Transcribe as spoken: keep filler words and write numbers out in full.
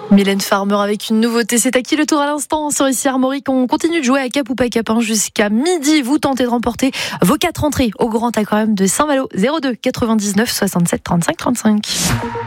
Mylène Farmer avec une nouveauté. C'est à qui le tour à l'instant sur ici Armorique. On continue de jouer à Cap ou pas Cap hein, jusqu'à midi. Vous tentez de remporter vos quatre entrées au Grand Aquarium de Saint-Malo. zéro deux quatre-vingt-dix-neuf soixante-sept trente-cinq trente-cinq.